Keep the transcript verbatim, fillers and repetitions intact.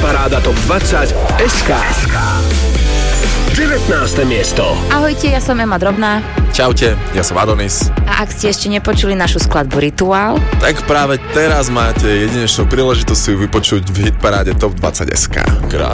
Hitparáda Top dvadsať es ká. devätnáste miesto. Ahojte, ja som Ema Drobná. Čaute, ja som Adonis. A ak ste ešte nepočuli našu skladbu Rituál, tak práve teraz máte jedinečnú príležitosť si ju vypočuť v Hitparáde Top dvadsať es ká.